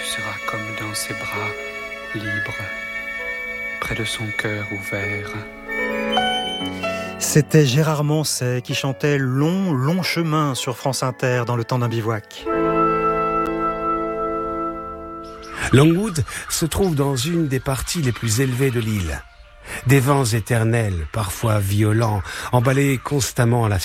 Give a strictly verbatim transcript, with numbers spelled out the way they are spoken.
seras comme dans ses bras, libre, près de son cœur ouvert. C'était Gérard Manset qui chantait Long, long chemin sur France Inter dans le temps d'un bivouac. Longwood se trouve dans une des parties les plus élevées de l'île. Des vents éternels, parfois violents, emballés constamment à la